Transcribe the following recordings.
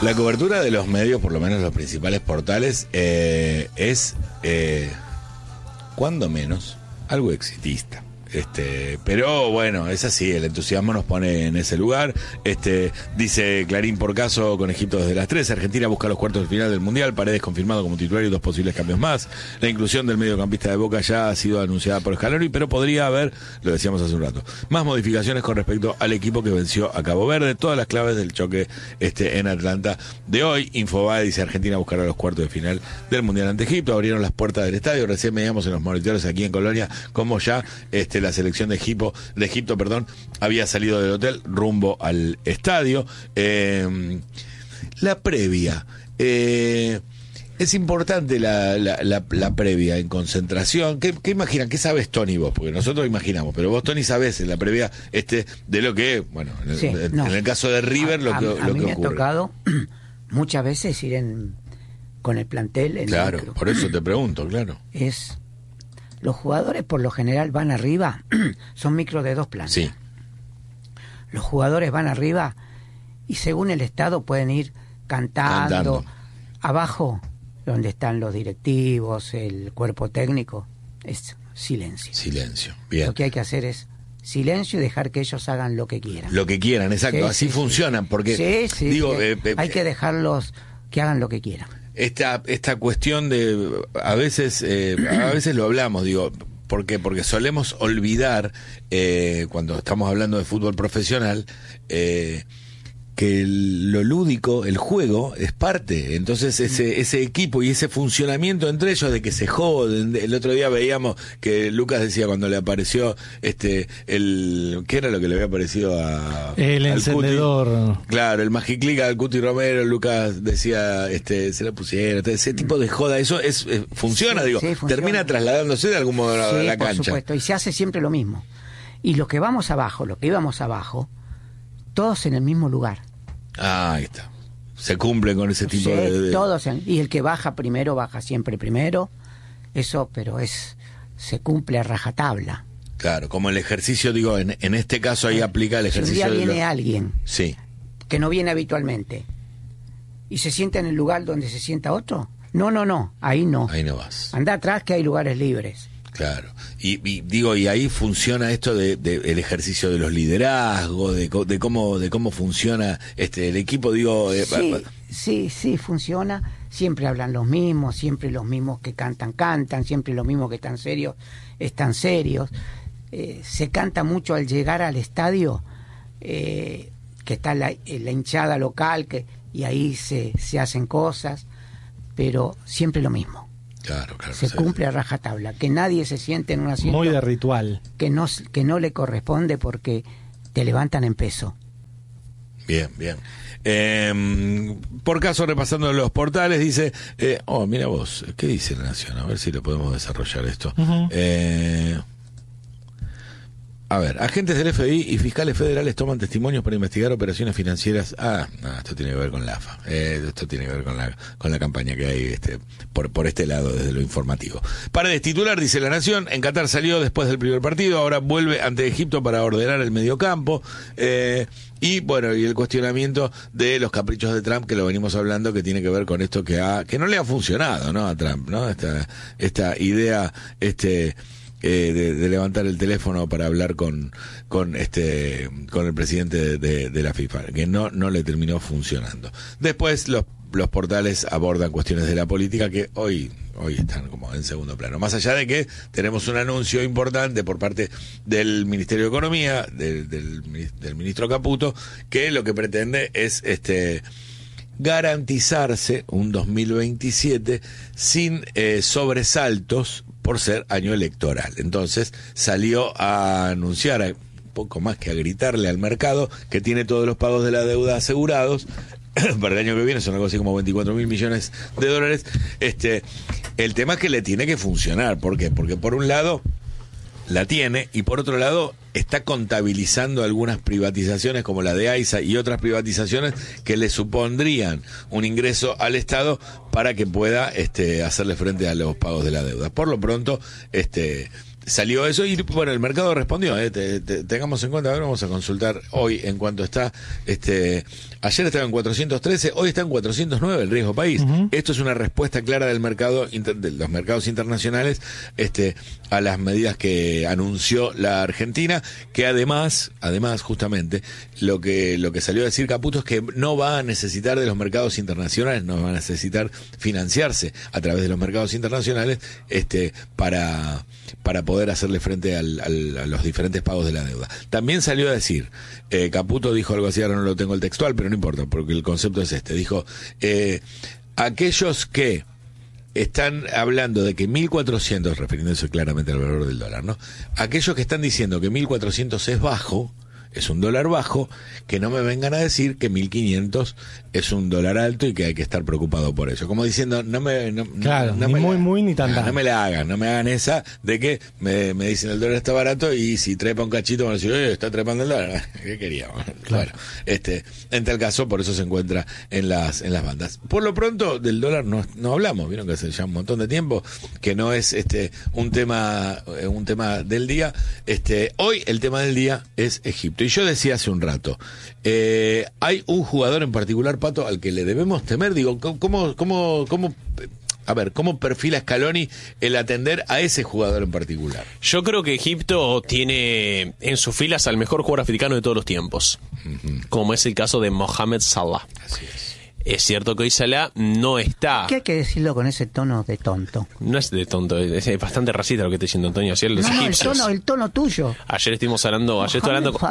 La cobertura de los medios, por lo menos los principales portales, es, cuando menos, algo exitista. Pero bueno, es así, el entusiasmo nos pone en ese lugar. Dice Clarín: por caso con Egipto desde las 3, Argentina busca los cuartos de final del Mundial, Paredes confirmado como titular y 2 posibles cambios más. La inclusión del mediocampista de Boca ya ha sido anunciada por Scaloni, pero podría haber, lo decíamos hace un rato, más modificaciones con respecto al equipo que venció a Cabo Verde. Todas las claves del choque en Atlanta de hoy. Infobae dice: Argentina buscará los cuartos de final del Mundial ante Egipto. Abrieron las puertas del estadio. Recién veíamos en los monitores aquí en Colonia como ya la selección de Egipto, había salido del hotel rumbo al estadio. La previa, es importante la previa en concentración. ¿Qué imaginan? ¿Qué sabes, Tony, vos? Porque nosotros imaginamos, pero vos, Tony, sabés en la previa de lo que, bueno, en el caso de River, lo que ocurre. A mí me ha tocado muchas veces ir con el plantel en claro, micro. Por eso te pregunto, claro. Los jugadores por lo general van arriba, son micros de 2 plantas. Sí. Los jugadores van arriba y según el estado pueden ir cantando. Abajo, donde están los directivos, el cuerpo técnico, es silencio. Silencio, bien. Lo que hay que hacer es silencio y dejar que ellos hagan lo que quieran. Lo que quieran, exacto, sí, así funcionan, porque digo, hay que dejarlos que hagan lo que quieran. Esta cuestión de a veces lo hablamos, digo, ¿por qué? Porque solemos olvidar cuando estamos hablando de fútbol profesional que lo lúdico, el juego, es parte. Entonces ese equipo y ese funcionamiento entre ellos de que se joden. El otro día veíamos que Lucas decía cuando le apareció ¿qué era lo que le había aparecido el encendedor? Cuti? Claro, el Magiclick al Cuti Romero. Lucas decía, se la pusieron, ese tipo de joda, eso funciona, digo, funciona. Termina trasladándose de algún modo a la cancha. Por supuesto, y se hace siempre lo mismo. Y los que íbamos abajo, todos en el mismo lugar. Ahí está. Se cumple con ese tipo de... Todos y el que baja primero, baja siempre primero. Eso, pero se cumple a rajatabla. Claro, como el ejercicio, digo, en este caso ahí aplica el ejercicio. Si un día viene alguien sí, que no viene habitualmente y se sienta en el lugar donde se sienta otro, no, ahí no. Ahí no vas. Anda atrás que hay lugares libres. Claro, y ahí funciona esto de el ejercicio de los liderazgos, de cómo funciona el equipo, digo. Sí, funciona. Siempre hablan los mismos, siempre los mismos que cantan, siempre los mismos que están están serios. Se canta mucho al llegar al estadio, que está la hinchada local, y ahí se hacen cosas, pero siempre lo mismo. Claro, se cumple a rajatabla, que nadie se siente en un asiento muy de ritual que no le corresponde porque te levantan en peso. Bien. Por caso, repasando los portales, dice mira vos, ¿qué dice La Nación? A ver si lo podemos desarrollar esto. Uh-huh. A ver, agentes del FBI y fiscales federales toman testimonios para investigar operaciones financieras. Esto tiene que ver con la AFA. Esto tiene que ver con la campaña que hay por este lado, desde lo informativo. Paredes titular, dice La Nación. En Qatar salió después del primer partido, ahora vuelve ante Egipto para ordenar el mediocampo. Y bueno, y el cuestionamiento de los caprichos de Trump, que lo venimos hablando, que tiene que ver con esto que no le ha funcionado, ¿no? A Trump, ¿no? Esta idea, de levantar el teléfono para hablar con el presidente de la FIFA, que no le terminó funcionando. Después los portales abordan cuestiones de la política que hoy están como en segundo plano, más allá de que tenemos un anuncio importante por parte del Ministerio de Economía, del ministro Caputo, que lo que pretende es garantizarse un 2027 sin sobresaltos por ser año electoral. Entonces salió a anunciar, poco más que a gritarle al mercado, que tiene todos los pagos de la deuda asegurados para el año que viene, son algo así como 24.000 millones de dólares. El tema es que le tiene que funcionar. ¿Por qué? Porque por un lado la tiene y por otro lado está contabilizando algunas privatizaciones como la de AISA y otras privatizaciones que le supondrían un ingreso al Estado para que pueda hacerle frente a los pagos de la deuda. Por lo pronto, salió eso y bueno, el mercado respondió. Tengamos en cuenta, ahora vamos a consultar hoy en cuanto está. Ayer estaba en 413, hoy está en 409 el riesgo país. Esto es una respuesta clara del mercado, de los mercados internacionales, a las medidas que anunció la Argentina, que además justamente lo que salió a decir Caputo es que no va a necesitar de los mercados internacionales, no va a necesitar financiarse a través de los mercados internacionales, para poder hacerle frente a los diferentes pagos de la deuda. También salió a decir, Caputo dijo algo así, ahora no lo tengo el textual, pero no importa, porque el concepto es dijo, aquellos que están hablando de que 1.400, refiriéndose claramente al valor del dólar, ¿no? Aquellos que están diciendo que 1.400 es bajo, es un dólar bajo, que no me vengan a decir que 1.500 es un dólar alto y que hay que estar preocupado por eso. Como diciendo, no me ni tan no me la hagan, no me hagan esa de que me dicen el dólar está barato y si trepa un cachito van a decir, oye, está trepando el dólar. ¿Qué queríamos? Claro. Bueno, en tal caso, por eso se encuentra en las bandas. Por lo pronto, del dólar no hablamos, vieron que hace ya un montón de tiempo que no es un tema del día. Hoy el tema del día es Egipto. Y yo decía hace un rato, hay un jugador en particular, Pato, al que le debemos temer. Digo, ¿cómo perfila Scaloni el atender a ese jugador en particular? Yo creo que Egipto tiene en sus filas al mejor jugador africano de todos los tiempos, como es el caso de Mohamed Salah. Así es. Es cierto que hoy Salah no está... ¿Qué hay que decirlo con ese tono de tonto? No es de tonto, es bastante racista lo que está diciendo Antonio. Ayer los egipcios... el tono tuyo. Ayer estuvimos hablando... Ayer estoy hablando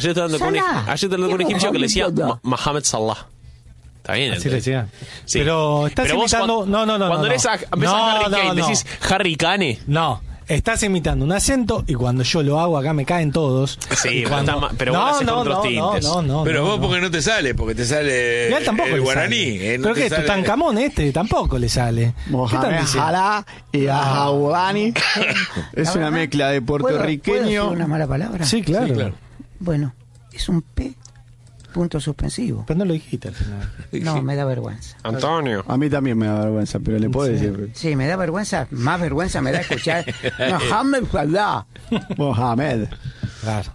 con un egipcio que le decía Mohamed Salah. Está bien. Así le decía. Sí. Pero estás imitando... No. Cuando eres a Harry Kane, decís Harry Kane. No. Estás imitando un acento y cuando yo lo hago acá me caen todos. Sí, pero vos lo haces con otros tintes. Pero vos porque no te sale, porque te sale el guaraní. Pero que Tutankamón tampoco le sale. Mohamed Salah y Ahawadani. Es una mezcla de puertorriqueño. ¿Puedo decir una mala palabra? Sí, claro. Bueno, es un P. Punto suspensivo. Pero no lo dijiste al final. No, me da vergüenza. Antonio. A mí también me da vergüenza, pero le puedo decir. Sí, me da vergüenza. Más vergüenza me da escuchar Mohamed Salah. Mohamed. Claro.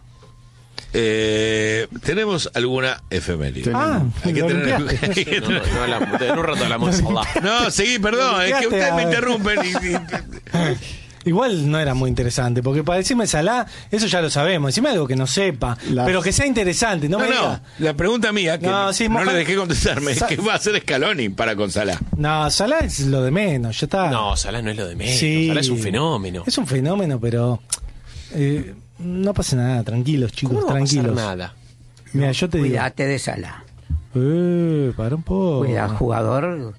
¿Tenemos alguna efeméride? Hay que tener... en un rato hablamos de Salah. No, seguí, perdón, es que ustedes me interrumpen Igual no era muy interesante, porque para decirme Salah, eso ya lo sabemos. Decime algo que no sepa, pero que sea interesante. No, la pregunta mía, que no le dejé contestarme, es ¿qué va a hacer Scaloni para con Salah? No, Salah es lo de menos, ya está. No, Salah no es lo de menos. Sí, Salah es un fenómeno. Es un fenómeno, pero no pasa nada. Tranquilos, chicos, ¿Cómo tranquilos. No va a pasar nada? Mira, yo te digo. Cuídate de Salah. Para un poco. Cuida, jugador...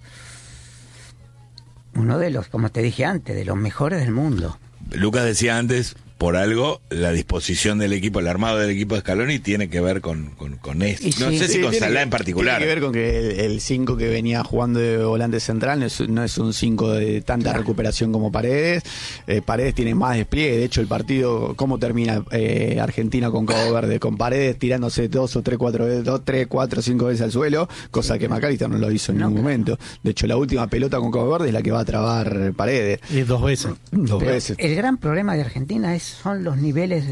Uno de los, como te dije antes, de los mejores del mundo. Lucas decía antes, por algo, la disposición del equipo, el armado del equipo de Scaloni tiene que ver con esto. No sé si con Salah en particular. Tiene que ver con que el 5 que venía jugando de volante central no es un 5 de tanta recuperación como Paredes. Paredes tiene más despliegue. De hecho, el partido, ¿cómo termina Argentina con Cabo Verde? Con Paredes tirándose 2 o 3, 4, 5 veces al suelo, cosa que McAllister no lo hizo en ningún momento. De hecho, la última pelota con Cabo Verde es la que va a trabar Paredes. Y 2 veces. Dos veces. El gran problema de Argentina son los niveles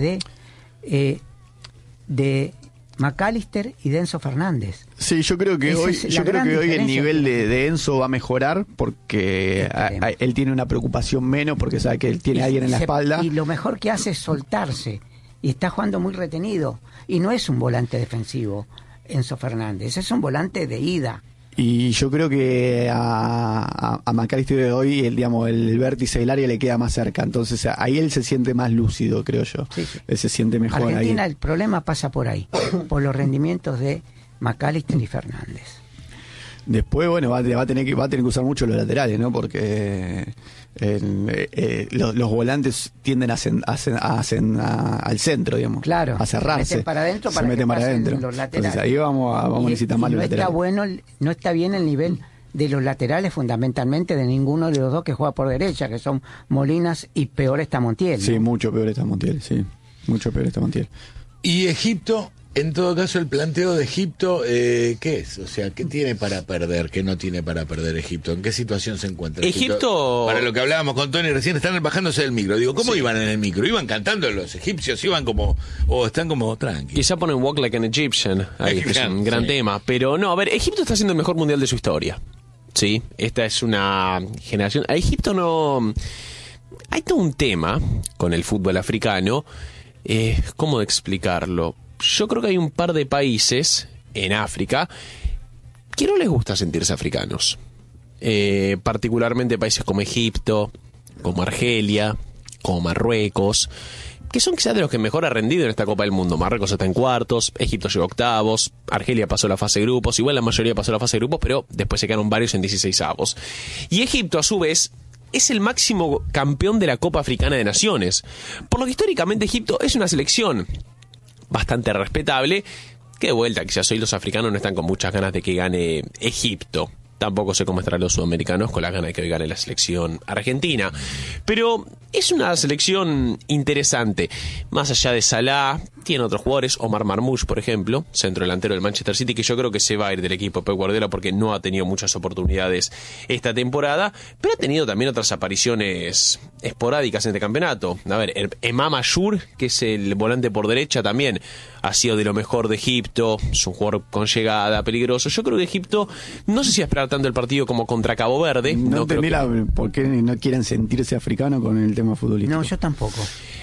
de McAllister y de Enzo Fernández. Sí, yo creo que hoy el nivel de Enzo va a mejorar porque él tiene una preocupación menos porque sabe que él tiene a alguien en la espalda. Y lo mejor que hace es soltarse y está jugando muy retenido y no es un volante defensivo Enzo Fernández, es un volante de ida. Y yo creo que a McAllister de hoy el vértice del área le queda más cerca, entonces ahí él se siente más lúcido, creo yo. Sí. Él se siente mejor. Argentina, ahí. El problema pasa por ahí, por los rendimientos de McAllister y Fernández. Después, bueno, va a tener que usar mucho los laterales, ¿no? Porque los volantes tienden al centro, digamos. Claro. A cerrarse. Se meten para adentro para que pasen los laterales. Entonces ahí vamos a necesitar más los laterales. No está bien el nivel de los laterales, fundamentalmente de ninguno de los dos que juega por derecha, que son Molinas y peor está Montiel, ¿no? Sí, mucho peor está Montiel, sí. Mucho peor está Montiel. Y Egipto, En todo caso, el planteo de Egipto, ¿qué es? O sea, ¿qué tiene para perder? ¿Qué no tiene para perder Egipto? ¿En qué situación se encuentra Egipto? Para lo que hablábamos con Tony recién, están bajándose del micro. Digo, ¿cómo iban en el micro? ¿Iban cantando los egipcios? ¿Iban como, o están como tranquilos? Quizá ponen Walk Like an Egyptian, ahí, que es un gran tema. Pero no, a ver, Egipto está haciendo el mejor mundial de su historia. Sí, esta es una generación... A Egipto no... Hay todo un tema con el fútbol africano. ¿Cómo explicarlo? Yo creo que hay un par de países en África que no les gusta sentirse africanos. Particularmente países como Egipto, como Argelia, como Marruecos, que son quizás de los que mejor ha rendido en esta Copa del Mundo. Marruecos está en cuartos, Egipto llegó a octavos, Argelia pasó la fase de grupos, igual la mayoría pasó la fase de grupos, pero después se quedaron varios en 16avos. Y Egipto, a su vez, es el máximo campeón de la Copa Africana de Naciones. Por lo que históricamente Egipto es una selección bastante respetable, que de vuelta, quizás hoy los africanos no están con muchas ganas de que gane Egipto. Tampoco sé cómo estarán los sudamericanos con la gana de que hoy gane la selección argentina. Pero es una selección interesante. Más allá de Salah, tiene otros jugadores. Omar Marmoush, por ejemplo, centro delantero del Manchester City, que yo creo que se va a ir del equipo de Pep Guardiola porque no ha tenido muchas oportunidades esta temporada. Pero ha tenido también otras apariciones esporádicas en este campeonato. A ver, Emam Ashur, que es el volante por derecha, también ha sido de lo mejor de Egipto. Es un jugador con llegada, peligroso. Yo creo que Egipto, no sé si esperar tanto el partido como contra Cabo Verde. No entendí por qué no quieren sentirse africanos con el tema futbolístico. No, yo tampoco.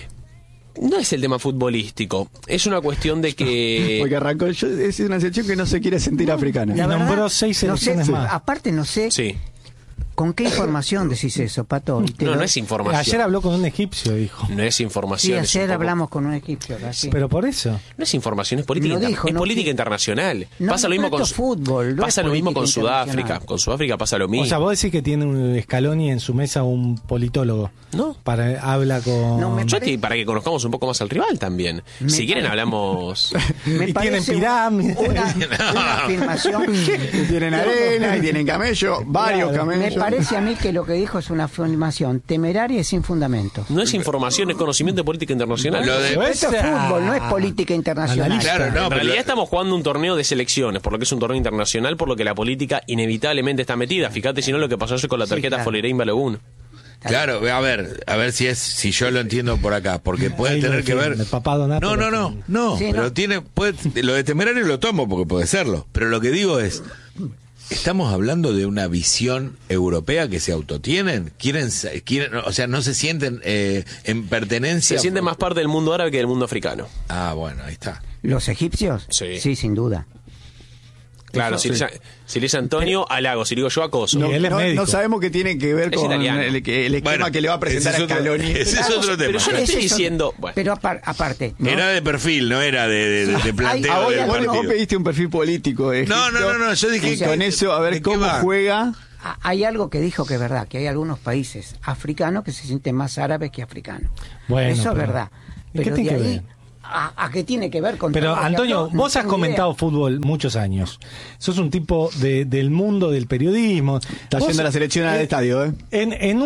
No es el tema futbolístico, es una cuestión de que... Porque arrancó, es una selección que no se quiere sentir africana. La verdad, nombró 6 selecciones no sé, más. Aparte no sé Sí. con qué información decís eso, Pato. No es información. Ayer habló con un egipcio, dijo. No es Sí, información. es un ayer poco- hablamos con un egipcio. Así. Pero por eso. No es información, es política, Lo dijo, es no, política que- internacional. No, Pasa lo mismo pero con esto es fútbol, no pasa es lo mismo con política Sudáfrica. internacional. Con Sudáfrica pasa lo mismo. O sea, vos decís que tiene un Scaloni en su mesa un politólogo. No. Habla con... No, me Yo parece- para que conozcamos un poco más al rival también. Me Si quieren parece- hablamos... Me Y parece tienen pirámides. una afirmación. Y tienen arena y tienen camello, varios Claro, camellos. Me parece a mí que lo que dijo es una afirmación temeraria y sin fundamento. No es información, es conocimiento de política internacional. Lo de- Pero Esto es fútbol, no es política internacional. Analista. Claro, no, En pero realidad estamos jugando un torneo de selecciones, por lo que es un torneo internacional, por lo que la política inevitablemente está metida. Fíjate si no lo que pasó ayer con la Sí, tarjeta claro. Folerein Balogun. Claro, a ver si yo lo entiendo por acá, porque puede Ahí lo tener que ver. defiende, papá Donato No, Sí, pero no. lo de temerario lo tomo porque puede serlo, pero lo que digo es, estamos hablando de una visión europea que se autotienen, quieren, o sea, no se sienten en pertenencia. Se siente más parte del mundo árabe que del mundo africano. Ah, bueno, ahí está. ¿Los egipcios? Sí. sin duda. Claro, si le dice Antonio, halago, si le digo yo, acoso. No, él es médico. no sabemos qué tiene que ver Es con italiano. el esquema Bueno, que le va a presentar a ese es otro- Scaloni. ese es otro tema. Pero yo no estoy Ese es diciendo... otro- Bueno, Pero aparte, Era de perfil, no era de planteo Ahora, del vos partido. pediste un perfil político de No, Egipto. yo dije Y con eso, a ver ¿de qué cómo va? juega. hay algo que dijo que es verdad, que hay algunos países africanos que se sienten más árabes que africanos. Bueno, Eso es pero- verdad. ¿y qué Pero tiene de que ahí ver? ¿A qué tiene que ver con Pero todo lo que Antonio, habló? No vos has tengo comentado idea. fútbol muchos años. Sos un tipo del mundo del periodismo. Está Vos, yendo la selección al estadio, ¿eh? En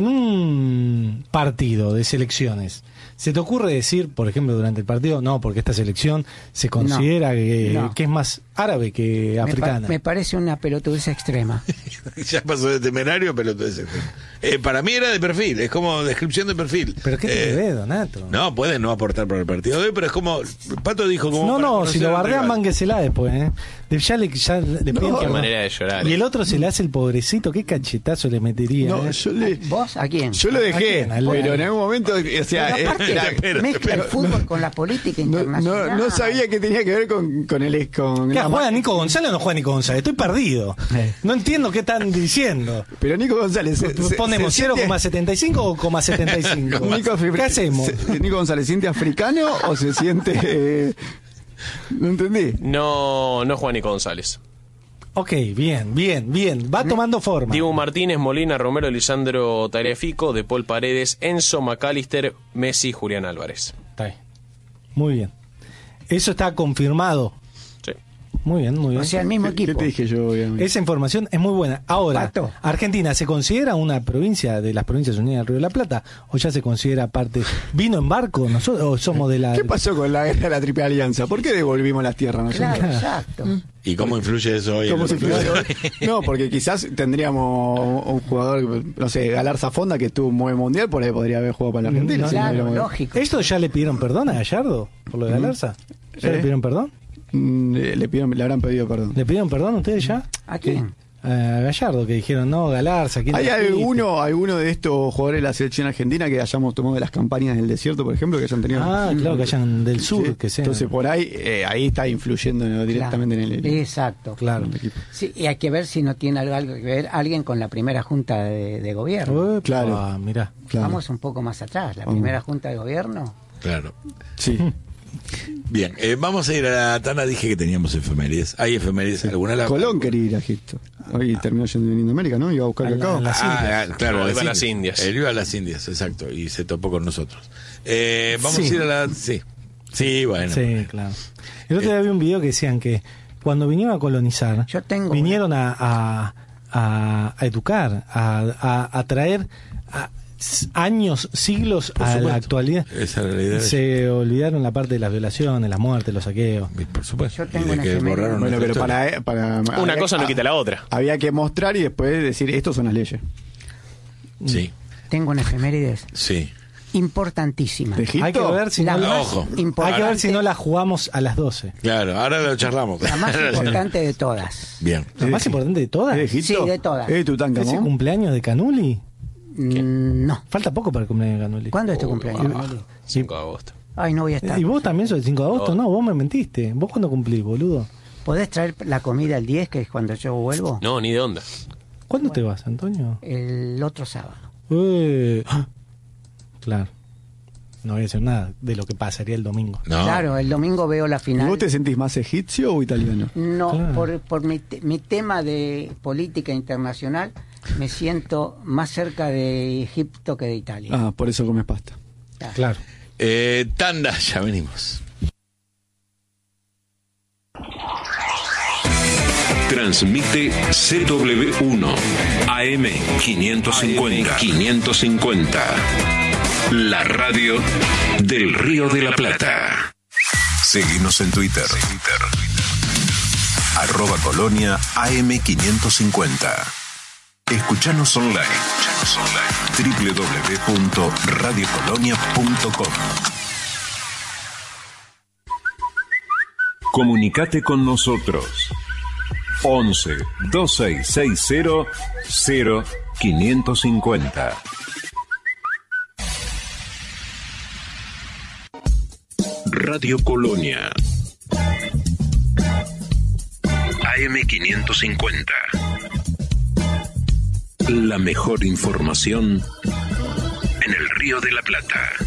un partido de selecciones, ¿se te ocurre decir, por ejemplo, durante el partido, no, porque esta selección se considera no. que es más árabe que africana? Me parece una pelotudez extrema. Ya pasó de temerario, pero entonces, para mí era de perfil, es como descripción de perfil. ¿Pero qué te ve, Donato? No, pueden no aportar para el partido de hoy, pero es como Pato dijo como para No, conocer si lo al bardean, rival. mánguesela después, ¿eh? Ya le piden qué manera de llorar. Y el otro se le hace el pobrecito, qué cachetazo le metería. No, ¿eh? ¿Vos a quién? yo lo dejé, ¿A quién? pero en algún momento, o sea, Pero aparte, espera, mezcla el fútbol con la política internacional. no sabía que tenía que ver con el con ¿Qué, la- juega Nico González o no juega Nico González? Estoy perdido. No entiendo qué están diciendo. Pero Nico González ¿Ponemos se siente- 0,75 o 0,75? Nico, ¿Qué hacemos? Nico González, ¿se siente africano o se siente no entendí? no juega Nico González. Ok, bien. Va tomando forma. Dibu Martínez, Molina, Romero, Lisandro Tagliafico, De Paul Paredes, Enzo McAllister, Messi, Julián Álvarez. Está bien. Muy bien. Eso está confirmado. Sí. muy bien, muy bien. O sea, el mismo ¿Qué equipo. te dije yo? Obviamente? Esa información es muy buena. Ahora, Pato. ¿Argentina se considera una provincia de las Provincias Unidas del Río de la Plata o ya se considera parte? ¿Vino en barco nosotros o somos de la...? ¿Qué pasó con la guerra de la Triple Alianza? ¿Por qué devolvimos las tierras nosotros? Claro, exacto. ¿Y cómo influye eso hoy? ¿Cómo en se los influye? partidos? No, porque quizás tendríamos un jugador, no sé, Galarza Fonda, que estuvo muy mundial, por ahí podría haber jugado para la Argentina. No, si no Claro, hubiéramos- lógico. ¿Esto ya le pidieron perdón a Gallardo por lo de Galarza? ¿Ya le pidieron perdón? Le habrán pedido perdón. ¿Le pidieron perdón ustedes ya? ¿A quién? A Gallardo, que dijeron, no, Galarza, ¿quién ¿Hay te fuiste? alguno de estos jugadores de la selección argentina que hayamos tomado de las campañas del desierto, por ejemplo, que hayan tenido? Ah, claro, que hayan del sur, Sí. que sean. Entonces por ahí está influyendo directamente Claro. en el Exacto. Claro. en el equipo. Sí, y hay que ver si no tiene algo que ver alguien con la primera junta de gobierno. Uepa, Claro. mirá. Claro. Vamos un poco más atrás. La Vamos. primera junta de gobierno. Claro. Sí. Bien, vamos a ir a la tanda. Dije que teníamos efemérides. ¿Hay efemérides? ¿Alguna la... Colón quería ir a Egipto. Hoy terminó yendo viniendo a América, ¿no? Iba a buscar A la- cacao. a la- Las claro, No, iba a las Indias. Él iba a las Indias, exacto, y se topó con nosotros. Vamos Sí. a ir a la... Sí, sí, bueno. Sí, claro. El otro día vi un video que decían que cuando vinieron a colonizar, Yo tengo vinieron a educar, a traer años, siglos Por a la supuesto. actualidad. Esa era la idea. Se olvidaron la parte de las violaciones, las muertes, los saqueos. Por supuesto. Yo tengo Y de una que efeméride. borraron Bueno, nuestra pero historia. para Una cosa no quita la otra. Había que mostrar y después decir, estos son las leyes. Sí, Tengo una efemérides sí. importantísima. ¿De Egipto? Hay que ver si La no, más Ojo. hay que importante, ver si no la jugamos a las 12. Claro, ahora lo charlamos. la más importante de todas. Bien. La más importante de todas. ¿Es de Egipto? Sí, de todas. ¿Es de ¿Ese Tutankamón? cumpleaños de Canuli? No. Falta poco para el cumpleaños de Canuli. ¿Cuándo es tu cumpleaños? Manoli? 5 de agosto. Ay, no voy a estar. ¿Y vos también sos el 5 de agosto? Oh. No, vos me mentiste. ¿Vos cuándo cumplís, boludo? ¿Podés traer la comida el 10, que es cuando yo vuelvo? No, ni de onda. ¿Cuándo te vas, Antonio? El otro sábado. Claro. No voy a decir nada de lo que pasaría el domingo. No. Claro, el domingo veo la ¿Y final. vos te sentís más egipcio o italiano? No, Claro. por mi tema de política internacional, me siento más cerca de Egipto que de Italia. Ah, por eso comes pasta. Claro. Tanda, ya venimos. Transmite CW1 AM550. La radio del Río de la Plata. Seguinos en Twitter. @Colonia AM550. Escuchanos online. www.radiocolonia.com. Comunicate con nosotros. 11 2660 0550. Radio Colonia AM550. La mejor información en el Río de la Plata.